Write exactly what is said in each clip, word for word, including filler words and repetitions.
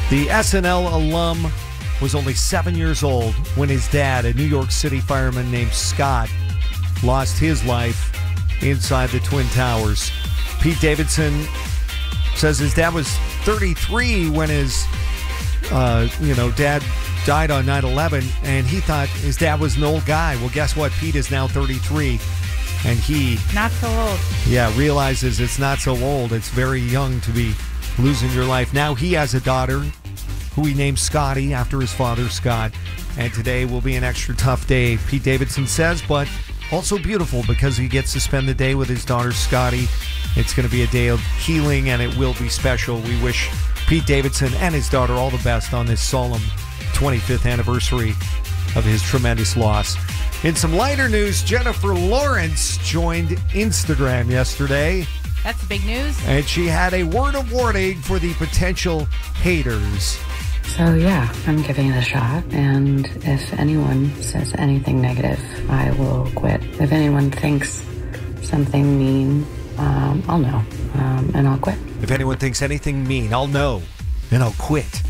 The S N L alum was only seven years old when his dad, a New York City fireman named Scott, lost his life inside the Twin Towers. Pete Davidson says his dad was thirty-three when his, uh, you know, dad died on nine eleven, and he thought his dad was an old guy. Well, guess what? Pete is now thirty-three, and he... Not so old. Yeah, realizes it's not so old. It's very young to be losing your life. Now he has a daughter who he named Scotty after his father, Scott. And today will be an extra tough day, Pete Davidson says, but also beautiful because he gets to spend the day with his daughter, Scotty. It's going to be a day of healing, and it will be special. We wish Pete Davidson and his daughter all the best on this solemn twenty-fifth anniversary of his tremendous loss. In some lighter news, Jennifer Lawrence joined Instagram yesterday. That's big news. And she had a word of warning for the potential haters. So yeah, I'm giving it a shot, and if anyone says anything negative, I will quit. If anyone thinks something mean, um, I'll know, um, and I'll quit. If anyone thinks anything mean, I'll know, and I'll quit.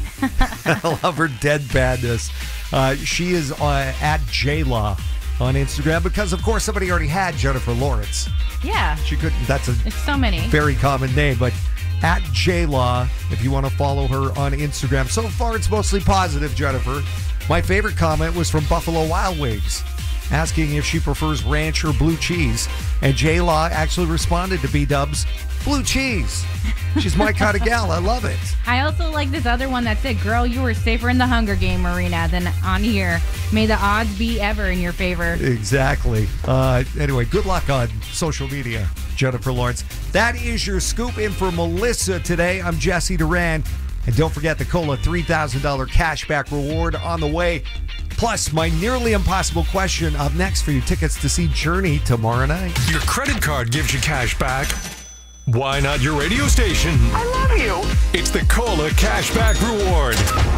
I love her dead badness. Uh, she is uh, at J-Law on Instagram because, of course, somebody already had Jennifer Lawrence. Yeah. She couldn't. That's a it's so many. very common name, but at J-Law, if you want to follow her on Instagram. So far, it's mostly positive, Jennifer. My favorite comment was from Buffalo Wild Wings, asking if she prefers ranch or blue cheese. And J-Law actually responded to B-Dubs, blue cheese. She's my kind of gal. I love it. I also like this other one that said, girl, you were safer in the Hunger Game arena than on here. May the odds be ever in your favor. Exactly. Uh, anyway, good luck on social media, Jennifer Lawrence. That is your scoop in for Melissa today. I'm Jesse Duran. And don't forget the Cola three thousand dollars cashback reward on the way. Plus, my nearly impossible question up next for you. Tickets to see Journey tomorrow night. Your credit card gives you cash back. Why not your radio station? I love you. It's the Cola Cashback Reward.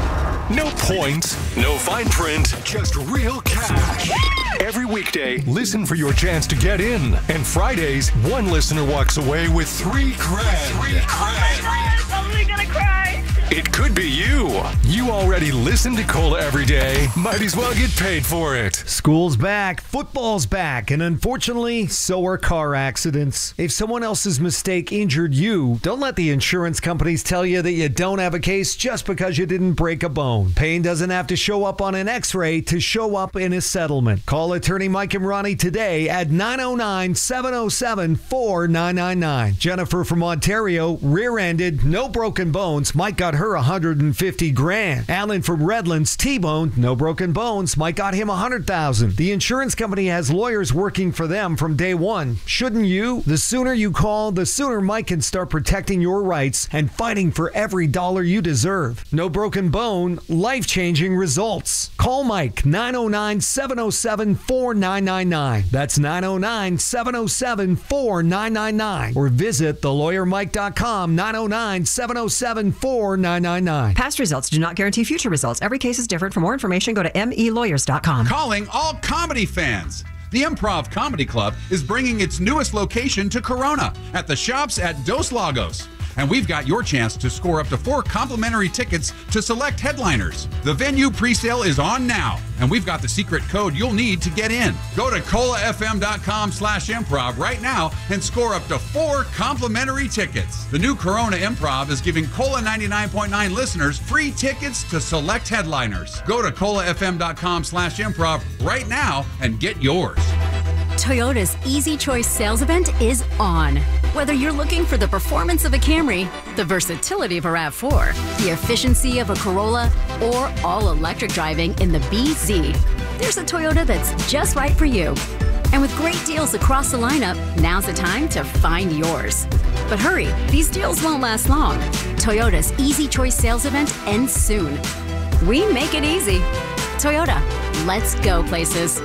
No points, no fine print, just real cash. Every weekday, listen for your chance to get in. And Fridays, one listener walks away with three grand. Three grand. I'm totally gonna cry. It could be you. You already listen to Cola every day. Might as well get paid for it. School's back, football's back, and unfortunately, so are car accidents. If someone else's mistake injured you, don't let the insurance companies tell you that you don't have a case just because you didn't break a bone. Pain doesn't have to show up on an x-ray to show up in a settlement. Call attorney Mike and Ronnie today at nine oh nine, seven oh seven, four nine nine nine. Jennifer from Ontario, rear-ended, no broken bones. Mike got her one hundred fifty grand. Alan from Redlands, T-boned, no broken bones. Mike got him one hundred thousand. The insurance company has lawyers working for them from day one. Shouldn't you? The sooner you call, the sooner Mike can start protecting your rights and fighting for every dollar you deserve. No broken bone, life-changing results. Call Mike, nine oh nine, seven oh seven, four nine nine nine. That's nine oh nine, seven oh seven, four nine nine nine. Or visit the lawyer mike dot com, nine oh nine, seven oh seven, four nine nine nine. Past results do not guarantee future results. Every case is different. For more information, go to m e lawyers dot com. Calling all comedy fans. The Improv Comedy Club is bringing its newest location to Corona at the Shops at Dos Lagos. And we've got your chance to score up to four complimentary tickets to select headliners. The venue presale is on now, and we've got the secret code you'll need to get in. Go to cola f m dot com slash improv right now and score up to four complimentary tickets. The new Corona Improv is giving Cola ninety-nine point nine listeners free tickets to select headliners. Go to cola f m dot com slash improv right now and get yours. Toyota's Easy Choice sales event is on. Whether you're looking for the performance of a Camry, the versatility of a RAV four, the efficiency of a Corolla, or all-electric driving in the B Z, there's a Toyota that's just right for you. And with great deals across the lineup, now's the time to find yours. But hurry, these deals won't last long. Toyota's Easy Choice sales event ends soon. We make it easy. Toyota, let's go places.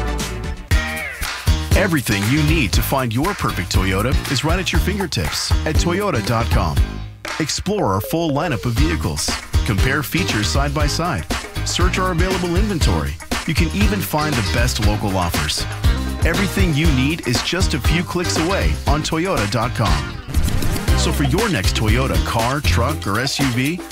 Everything you need to find your perfect Toyota is right at your fingertips at toyota dot com. Explore our full lineup of vehicles. Compare features side by side. Search our available inventory. You can even find the best local offers. Everything you need is just a few clicks away on toyota dot com. So for your next Toyota car, truck, or S U V,